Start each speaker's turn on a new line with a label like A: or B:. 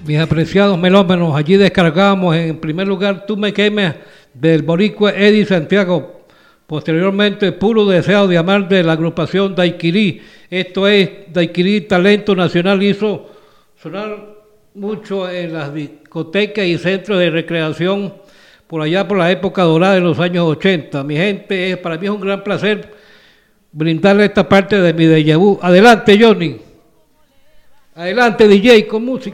A: Mis apreciados melómanos, allí descargamos en primer lugar Tú me quemes del boricua Eddie Santiago, posteriormente Puro deseo de amar de la agrupación Daiquiri. Esto es Daiquiri, talento nacional, hizo sonar mucho en las discotecas y centros de recreación por allá por la época dorada de los años 80. Mi gente, para mí es un gran placer brindarle esta parte de mi déjà vu. Adelante, Johnny. Adelante, DJ, con música.